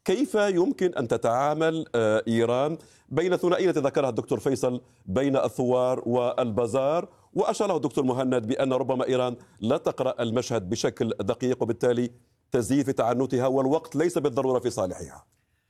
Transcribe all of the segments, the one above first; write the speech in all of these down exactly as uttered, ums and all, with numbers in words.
كيف يمكن أن تتعامل إيران بين ثنائية ذكرها الدكتور فيصل بين الثوار والبازار، وأشار الدكتور مهند بأن ربما إيران لا تقرأ المشهد بشكل دقيق وبالتالي تزيد في تعنتها والوقت ليس بالضرورة في صالحها؟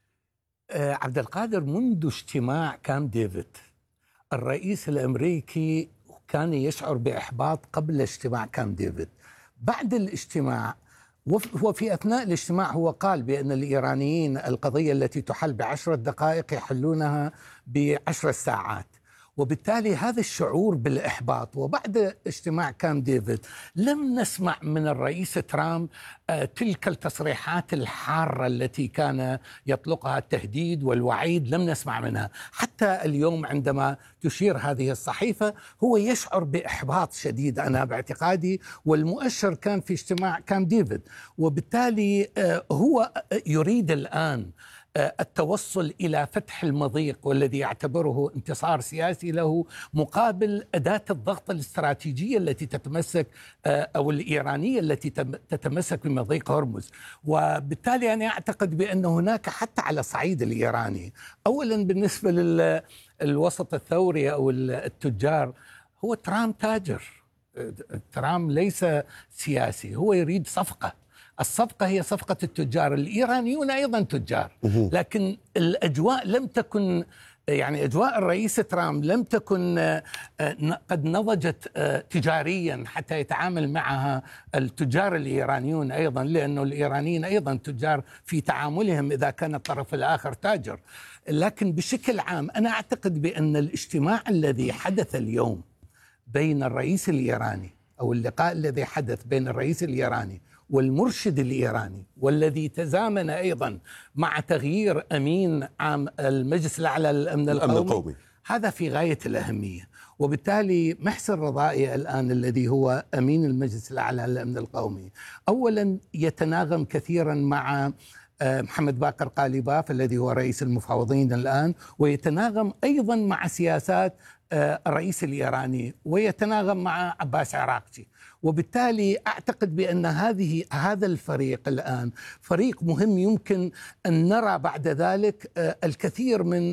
عبد القادر، منذ اجتماع كامب ديفيد الرئيس الأمريكي كان يشعر بإحباط قبل اجتماع كامب ديفيد. بعد الاجتماع وفي أثناء الاجتماع هو قال بأن الإيرانيين القضية التي تحل بعشرة دقائق يحلونها بعشر ساعات، وبالتالي هذا الشعور بالإحباط. وبعد اجتماع كامب ديفيد لم نسمع من الرئيس ترامب تلك التصريحات الحارة التي كان يطلقها التهديد والوعيد، لم نسمع منها. حتى اليوم عندما تشير هذه الصحيفة هو يشعر بإحباط شديد أنا باعتقادي، والمؤشر كان في اجتماع كامب ديفيد. وبالتالي هو يريد الآن التوصل إلى فتح المضيق والذي يعتبره انتصار سياسي له، مقابل أداة الضغط الاستراتيجية التي تتمسك أو الإيرانية التي تتمسك بمضيق هرمز. وبالتالي أنا أعتقد بأن هناك حتى على الصعيد الإيراني، أولا بالنسبة للوسط الثوري أو التجار، هو ترامب تاجر، ترامب ليس سياسي، هو يريد صفقة. الصفقة هي صفقة التجار، الإيرانيون أيضا تجار، لكن الأجواء لم تكن، يعني أجواء الرئيس ترامب لم تكن قد نضجت تجاريا حتى يتعامل معها التجار الإيرانيون أيضا، لأنه الإيرانيين أيضا تجار في تعاملهم إذا كان الطرف الآخر تاجر. لكن بشكل عام أنا أعتقد بأن الاجتماع الذي حدث اليوم بين الرئيس الإيراني أو اللقاء الذي حدث بين الرئيس الإيراني والمرشد الإيراني، والذي تزامن أيضا مع تغيير أمين عام المجلس الأعلى للأمن القومي, القومي هذا في غاية الأهمية. وبالتالي محسن رضائي الآن الذي هو أمين المجلس الأعلى للأمن القومي أولا يتناغم كثيرا مع محمد باقر قالباف الذي هو رئيس المفاوضين الآن، ويتناغم أيضا مع سياسات الرئيس الإيراني، ويتناغم مع عباس عراقجي. وبالتالي أعتقد بأن هذه هذا الفريق الآن فريق مهم، يمكن أن نرى بعد ذلك الكثير من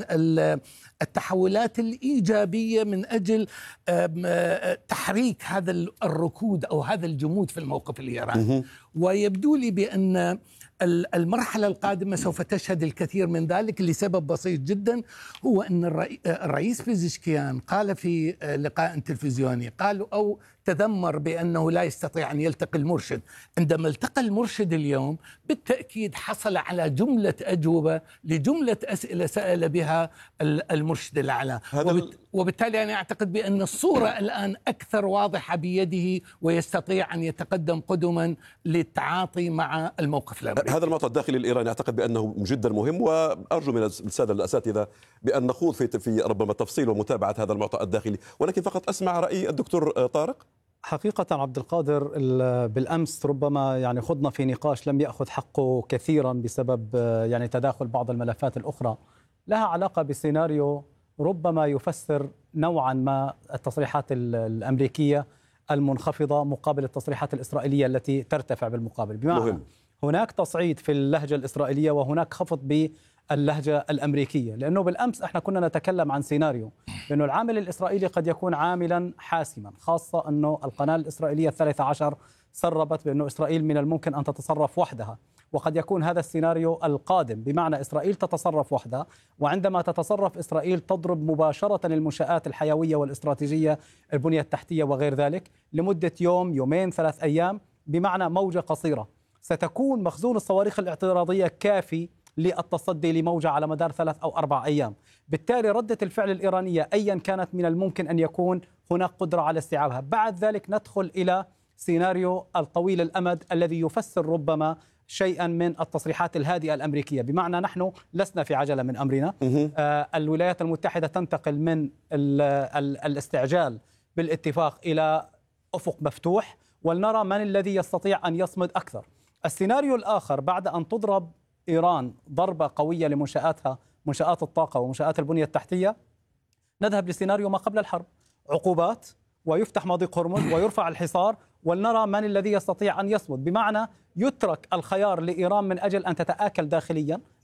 التحولات الإيجابية من أجل تحريك هذا الركود أو هذا الجمود في الموقف الإيراني. ويبدو لي بأن المرحلة القادمة سوف تشهد الكثير من ذلك لسبب بسيط جدا، هو أن الرئيس بيزشكيان قال في لقاء تلفزيوني، قال أو تذمر بأنه لا يستطيع أن يلتقي المرشد. عندما التقى المرشد اليوم بالتأكيد حصل على جملة أجوبة لجملة أسئلة سأل بها المرشد الأعلى، وبالتالي أنا أعتقد بأن الصورة الآن أكثر واضحة بيده، ويستطيع أن يتقدم قدما للتعاطي مع الموقف الأمريكي. هذا المعطى الداخلي الإيراني أعتقد بأنه جدا مهم، وأرجو من السادة الأساتذة بأن نخوض في في ربما تفصيل ومتابعة هذا المعطى الداخلي، ولكن فقط أسمع رأي الدكتور طارق. حقيقة عبد القادر، بالأمس ربما يعني خضنا في نقاش لم يأخذ حقه كثيرا بسبب يعني تداخل بعض الملفات الأخرى لها علاقة بسيناريو ربما يفسر نوعا ما التصريحات الأمريكية المنخفضة مقابل التصريحات الإسرائيلية التي ترتفع بالمقابل. بمعنى مهم. هناك تصعيد في اللهجة الإسرائيلية وهناك خفض باللهجة الأمريكية، لأنه بالأمس احنا كنا نتكلم عن سيناريو لأنه العامل الإسرائيلي قد يكون عاملا حاسما، خاصة أنه القناة الإسرائيلية الثالثة عشر سربت بأنه إسرائيل من الممكن أن تتصرف وحدها، وقد يكون هذا السيناريو القادم، بمعنى إسرائيل تتصرف وحدها، وعندما تتصرف إسرائيل تضرب مباشرة المنشآت الحيوية والاستراتيجية البنية التحتية وغير ذلك لمدة يوم يومين ثلاث أيام، بمعنى موجة قصيرة ستكون مخزون الصواريخ الاعتراضية كافي للتصدي لموجة على مدار ثلاث أو أربع أيام. بالتالي ردة الفعل الإيرانية أيا كانت من الممكن أن يكون هناك قدرة على استيعابها. بعد ذلك ندخل إلى سيناريو الطويل الأمد الذي يفسر ربما شيئا من التصريحات الهادئة الأمريكية، بمعنى نحن لسنا في عجلة من أمرنا. آه الولايات المتحدة تنتقل من ال ال الاستعجال بالاتفاق إلى أفق مفتوح، ولنرى من الذي يستطيع أن يصمد أكثر. السيناريو الآخر بعد أن تضرب إيران ضربة قوية لمنشآتها، منشآت الطاقة ومنشآت البنية التحتية، نذهب لسيناريو ما قبل الحرب، عقوبات ويفتح مضيق هرمز ويرفع الحصار، ولنرى من الذي يستطيع أن يصمد، بمعنى يترك الخيار لإيران من أجل أن تتآكل داخليا